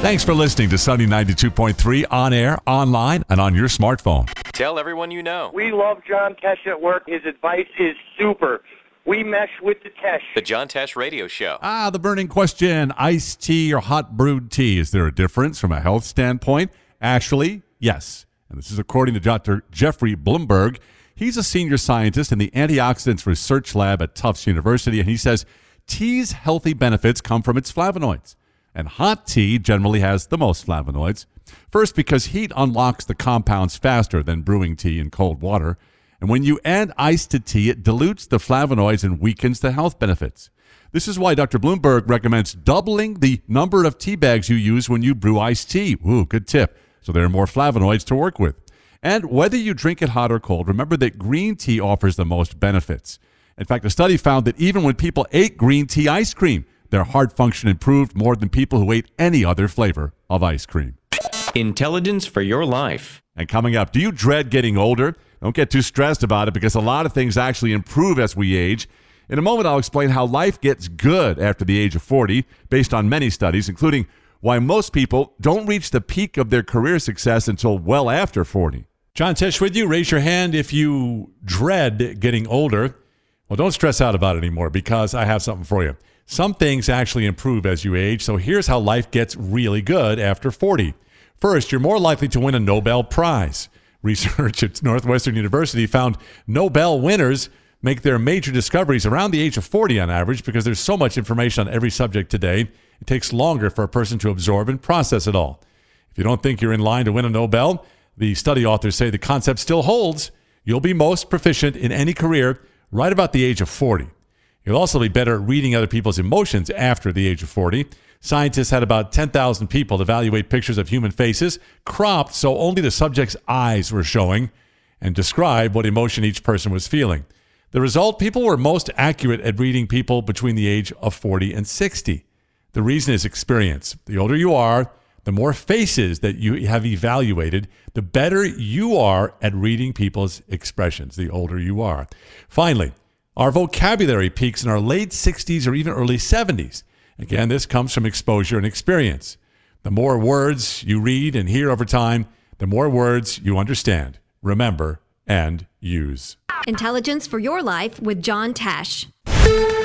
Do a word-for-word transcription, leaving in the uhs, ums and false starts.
Thanks for listening to Sunny ninety-two point three on air, online, and on your smartphone. Tell everyone you know. We love John Tesh at work. His advice is super. We mesh with the Tesh. The John Tesh Radio Show. Ah, the burning question, iced tea or hot brewed tea. Is there a difference from a health standpoint? Actually, yes. And this is according to Doctor Jeffrey Blumberg. He's a senior scientist in the Antioxidants Research Lab at Tufts University, and he says tea's healthy benefits come from its flavonoids. And hot tea generally has the most flavonoids. First, because heat unlocks the compounds faster than brewing tea in cold water. And when you add ice to tea, it dilutes the flavonoids and weakens the health benefits. This is why Doctor Blumberg recommends doubling the number of tea bags you use when you brew iced tea. Ooh, good tip. So there are more flavonoids to work with. And whether you drink it hot or cold, remember that green tea offers the most benefits. In fact, a study found that even when people ate green tea ice cream, their heart function improved more than people who ate any other flavor of ice cream. Intelligence for your life. And coming up, do you dread getting older? Don't get too stressed about it because a lot of things actually improve as we age. In a moment, I'll explain how life gets good after the age of forty, based on many studies, including why most people don't reach the peak of their career success until well after forty. John Tesh with you. Raise your hand if you dread getting older. Well, don't stress out about it anymore because I have something for you. Some things actually improve as you age, so here's how life gets really good after forty. First, you're more likely to win a Nobel Prize. Research at Northwestern University found Nobel winners make their major discoveries around the age of forty on average because there's so much information on every subject today. It takes longer for a person to absorb and process it all. If you don't think you're in line to win a Nobel, the study authors say the concept still holds. You'll be most proficient in any career right about the age of forty. You'll also be better at reading other people's emotions after the age of forty. Scientists had about ten thousand people evaluate pictures of human faces, cropped so only the subject's eyes were showing, and describe what emotion each person was feeling. The result, people were most accurate at reading people between the age of forty and sixty. The reason is experience. The older you are, the more faces that you have evaluated, the better you are at reading people's expressions, the older you are. Finally, our vocabulary peaks in our late sixties or even early seventies. Again, this comes from exposure and experience. The more words you read and hear over time, the more words you understand, remember, and use. Intelligence for your life with John Tesh.